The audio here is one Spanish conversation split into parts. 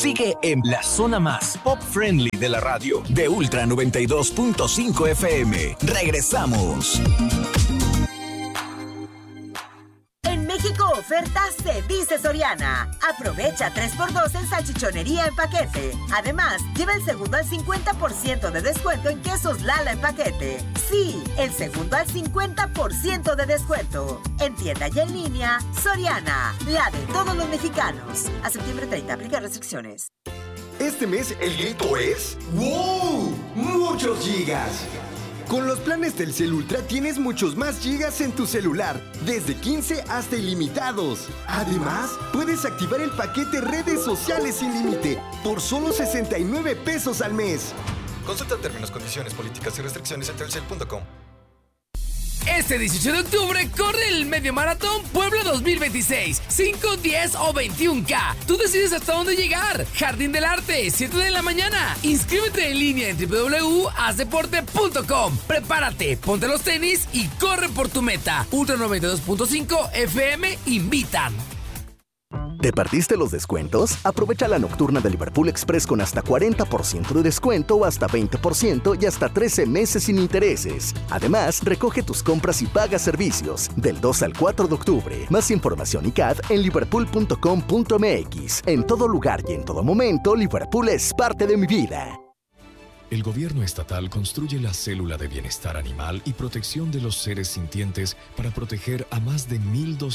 Sigue en la zona más pop-friendly de la radio, de Ultra 92.5 FM. Regresamos. En México ofertas se dice Soriana. Aprovecha 3x2 en salchichonería en paquete. Además, lleva el segundo al 50% de descuento en quesos Lala en paquete. Sí, el segundo al 50% de descuento. En tienda y en línea, Soriana, la de todos los mexicanos. A septiembre 30, aplica restricciones. Este mes el grito es ¡wow! ¡Muchos gigas! Con los planes Telcel Ultra tienes muchos más gigas en tu celular, desde 15 hasta ilimitados. Además, puedes activar el paquete redes sociales sin límite por solo 69 pesos al mes. Consulta términos, condiciones, políticas y restricciones en telcel.com. Este 18 de octubre corre el Medio Maratón Puebla 2026. 5, 10 o 21K. Tú decides hasta dónde llegar. Jardín del Arte, 7 de la mañana. Inscríbete en línea en www.hazdeporte.com. Prepárate, ponte los tenis y corre por tu meta. Ultra 92.5 FM invitan. ¿Te perdiste los descuentos? Aprovecha la nocturna de Liverpool Express con hasta 40% de descuento o hasta 20% y hasta 13 meses sin intereses. Además, recoge tus compras y paga servicios del 2 al 4 de octubre. Más información y CAD en liverpool.com.mx. En todo lugar y en todo momento, Liverpool es parte de mi vida. El gobierno estatal construye la célula de bienestar animal y protección de los seres sintientes para proteger a más de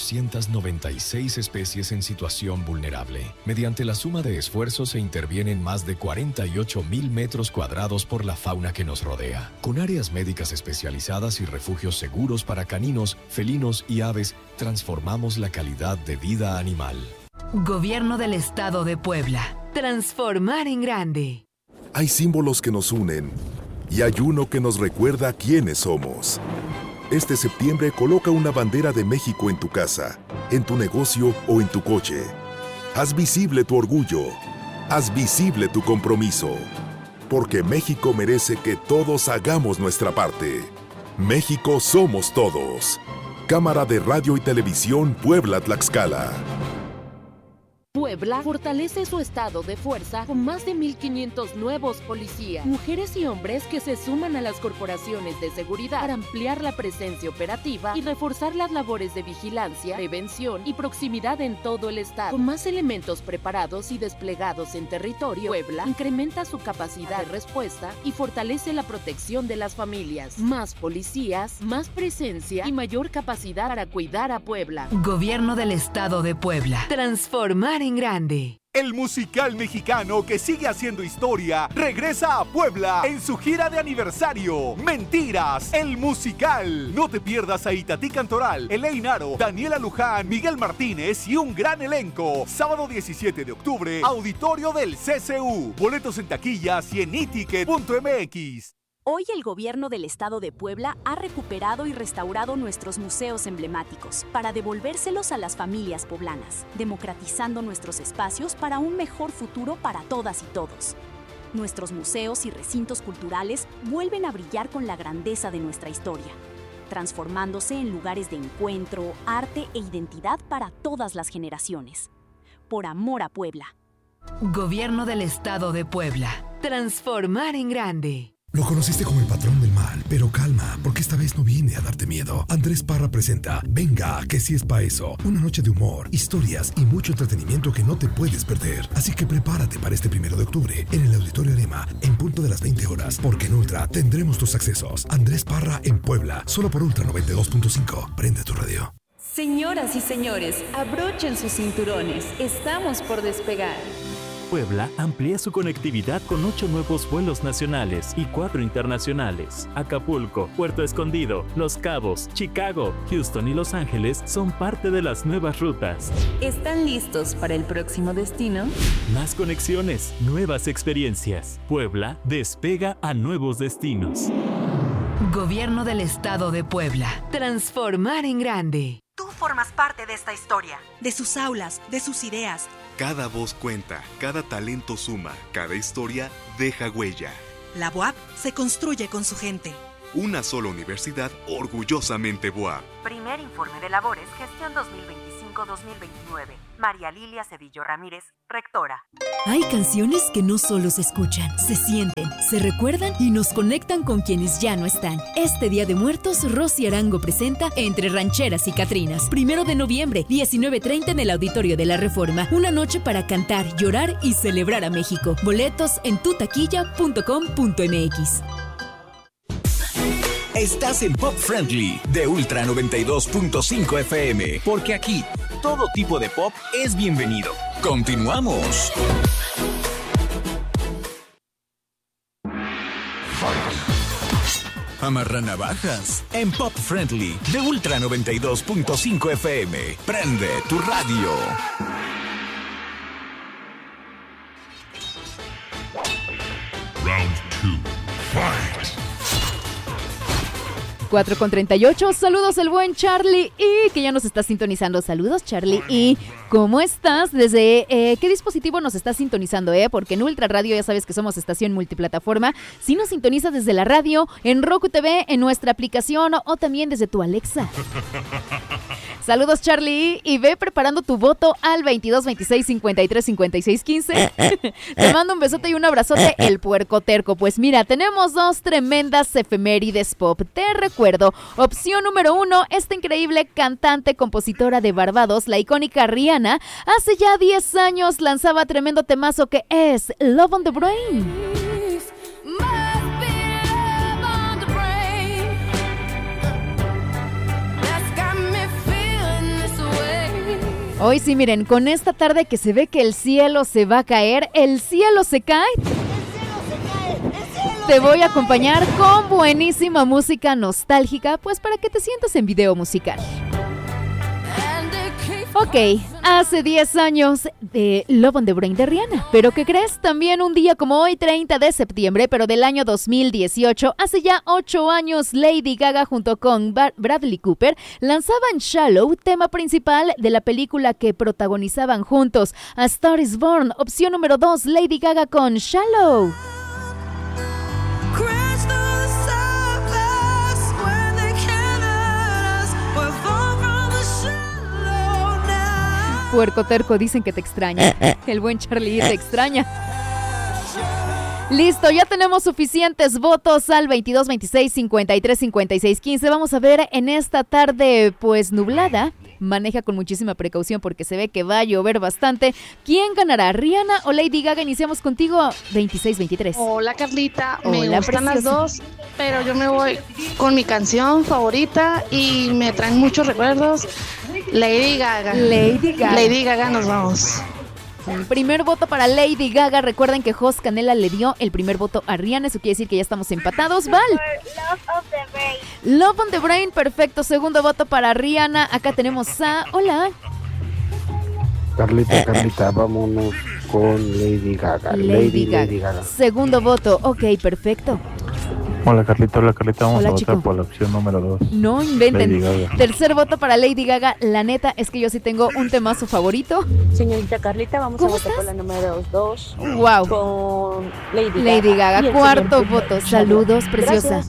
1,296 especies en situación vulnerable. Mediante la suma de esfuerzos se intervienen más de 48,000 metros cuadrados por la fauna que nos rodea. Con áreas médicas especializadas y refugios seguros para caninos, felinos y aves, transformamos la calidad de vida animal. Gobierno del Estado de Puebla. Transformar en grande. Hay símbolos que nos unen y hay uno que nos recuerda quiénes somos. Este septiembre coloca una bandera de México en tu casa, en tu negocio o en tu coche. Haz visible tu orgullo. Haz visible tu compromiso. Porque México merece que todos hagamos nuestra parte. México somos todos. Cámara de Radio y Televisión Puebla-Tlaxcala. Puebla fortalece su estado de fuerza con más de 1,500 nuevos policías, mujeres y hombres que se suman a las corporaciones de seguridad para ampliar la presencia operativa y reforzar las labores de vigilancia, prevención y proximidad en todo el estado. Con más elementos preparados y desplegados en territorio, Puebla incrementa su capacidad de respuesta y fortalece la protección de las familias. Más policías, más presencia y mayor capacidad para cuidar a Puebla. Gobierno del Estado de Puebla. Transformar en grande. El musical mexicano que sigue haciendo historia regresa a Puebla en su gira de aniversario. Mentiras, el musical. No te pierdas a Itatí Cantoral, Elaine Aro, Daniela Luján, Miguel Martínez y un gran elenco. Sábado 17 de octubre, auditorio del CCU. Boletos en taquillas y en iticket.mx. Hoy el gobierno del estado de Puebla ha recuperado y restaurado nuestros museos emblemáticos para devolvérselos a las familias poblanas, democratizando nuestros espacios para un mejor futuro para todas y todos. Nuestros museos y recintos culturales vuelven a brillar con la grandeza de nuestra historia, transformándose en lugares de encuentro, arte e identidad para todas las generaciones. Por amor a Puebla. Gobierno del Estado de Puebla. Transformar en grande. Lo conociste como el patrón del mal, pero calma, porque esta vez no viene a darte miedo. Andrés Parra presenta Venga, que sí es pa' eso. Una noche de humor, historias y mucho entretenimiento que no te puedes perder. Así que prepárate para este 1 de octubre en el Auditorio Arema, en punto de las 20 horas, porque en Ultra tendremos tus accesos. Andrés Parra en Puebla, solo por Ultra 92.5. Prende tu radio. Señoras y señores, abrochen sus cinturones. Estamos por despegar. Puebla amplía su conectividad con 8 nuevos vuelos nacionales y 4 internacionales. Acapulco, Puerto Escondido, Los Cabos, Chicago, Houston y Los Ángeles son parte de las nuevas rutas. ¿Están listos para el próximo destino? Más conexiones, nuevas experiencias. Puebla despega a nuevos destinos. Gobierno del Estado de Puebla. Transformar en grande. Tú formas parte de esta historia, de sus aulas, de sus ideas. Cada voz cuenta, cada talento suma, cada historia deja huella. La BUAP se construye con su gente. Una sola universidad orgullosamente BUAP. Primer informe de labores, gestión 2025-2029. María Lilia Cedillo Ramírez, rectora. Hay canciones que no solo se escuchan, se sienten, se recuerdan y nos conectan con quienes ya no están. Este Día de Muertos, Rosy Arango presenta Entre Rancheras y Catrinas. 1 de noviembre, 19:30 en el Auditorio de la Reforma. Una noche para cantar, llorar y celebrar a México. Boletos en tutaquilla.com.mx. Estás en Pop Friendly de Ultra 92.5 FM, porque aquí todo tipo de pop es bienvenido. Continuamos. Amarra navajas en Pop Friendly de Ultra 92.5 FM. Prende tu radio. Round 2. Fight. 4:38, saludos el buen Charlie y que ya nos está sintonizando. Saludos Charlie y ¿cómo estás? ¿Desde qué dispositivo nos estás sintonizando? Porque en Ultra Radio ya sabes que somos estación multiplataforma. Si nos sintonizas desde la radio, en Roku TV, en nuestra aplicación o también desde tu Alexa. Saludos Charlie y ve preparando tu voto al 22 26 53 56 15. Te mando un besote y un abrazote, el puerco terco. Pues mira, tenemos 2 tremendas efemérides pop. Te recuerdo, opción número 1, esta increíble cantante, compositora de Barbados, la icónica Rihanna, hace ya 10 años lanzaba tremendo temazo que es Love on the Brain. Hoy sí, miren, con esta tarde que se ve que el cielo se va a caer, el cielo se cae. Te voy a acompañar con buenísima música nostálgica, pues para que te sientas en video musical. Ok, hace 10 años de Love on the Brain de Rihanna. ¿Pero qué crees? También un día como hoy, 30 de septiembre, pero del año 2018, hace ya 8 años, Lady Gaga junto con Bradley Cooper lanzaban Shallow, tema principal de la película que protagonizaban juntos, A Star is Born. Opción número 2, Lady Gaga con Shallow. Puerco terco, dicen que te extraña. El buen Charlie te extraña. Listo, ya tenemos suficientes votos al 22 26 53 56 15. Vamos a ver en esta tarde pues nublada. Maneja con muchísima precaución porque se ve que va a llover bastante. ¿Quién ganará, Rihanna o Lady Gaga? Iniciamos contigo, 26-23. Hola Carlita, Hola, me gustan preciosa. las dos, pero yo me voy con mi canción favorita y me traen muchos recuerdos. Lady Gaga. Lady Gaga. Lady Gaga, nos vamos. Primer voto para Lady Gaga. Recuerden que Jos Canela le dio el primer voto a Rihanna. Eso quiere decir que ya estamos empatados. Val. Love on the Brain. Love on the Brain, perfecto. Segundo voto para Rihanna. Acá tenemos a... Hola. Carlita, vámonos con Lady Gaga. Lady Gaga. Segundo voto. Ok, perfecto. Hola Carlita, vamos Hola, a votar chico. por la opción número 2. No inventen. Lady Gaga. Tercer voto para Lady Gaga. La neta es que yo sí tengo un temazo favorito. Señorita Carlita, vamos a ¿Cómo votar por la número 2. Wow. Con Lady Lady Gaga. Gaga, Y el cuarto siguiente, voto. Shallow. Saludos, preciosa.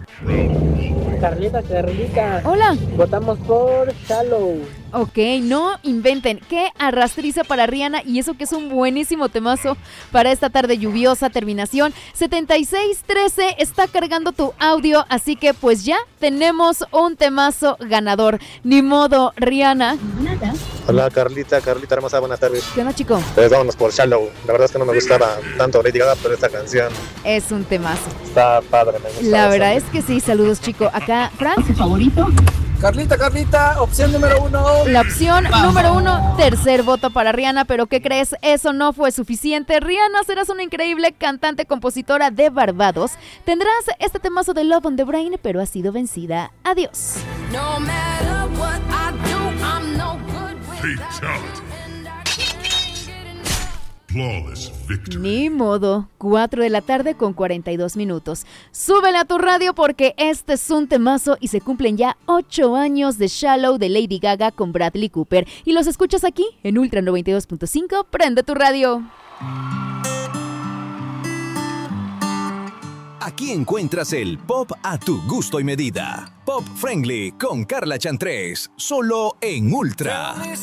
Carlita. Hola. Votamos por Shallow. Ok, no inventen. Qué arrastriza para Rihanna y eso que es un buenísimo temazo para esta tarde lluviosa. Terminación 7613. Está cargando tu audio, así que pues ya tenemos un temazo ganador. Ni modo, Rihanna. Hola Carlita, hermosa, buenas tardes. ¿Qué onda, chico? Pues vámonos por Shallow. La verdad es que no me gustaba tanto Lady Gaga, pero esta canción Es un temazo. está padre, me gusta. La verdad bastante. es que sí. Saludos, chico. Acá, Frank. ¿Tu favorito? Carlita, opción número 1. La opción número 1, tercer voto para Rihanna, pero ¿qué crees? Eso no fue suficiente. Rihanna, serás una increíble cantante, compositora de Barbados. Tendrás este temazo de Love on the Brain, pero has sido vencida. Adiós. Fatality. Flawless victory. Ni modo, 4 de la tarde con 42 minutos. Súbele a tu radio porque este es un temazo y se cumplen ya 8 años de Shallow de Lady Gaga con Bradley Cooper. Y los escuchas aquí en Ultra 92.5. Prende tu radio. Aquí encuentras el pop a tu gusto y medida. Pop Friendly con Carla Chantrés, solo en Ultra.